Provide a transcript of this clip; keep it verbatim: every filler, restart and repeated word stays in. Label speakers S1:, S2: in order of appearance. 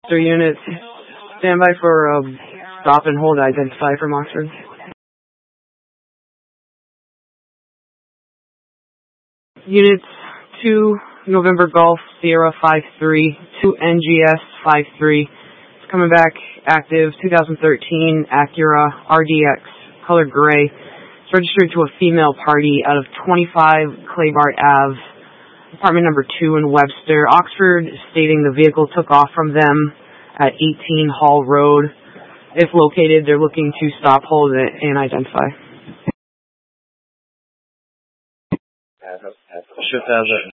S1: So units, stand by for a um, stop and hold identify from Oxford. Units two, November Golf, Sierra five three, two N G S five three. It's coming back active, two thousand thirteen Acura R D X, color gray. It's registered to a female party out of twenty-five Claybart Avenue, apartment number two in Webster, Oxford, stating the vehicle took off from them at eighteen Hall Road. If located, they're looking to stop, hold, and identify.
S2: Shift has it.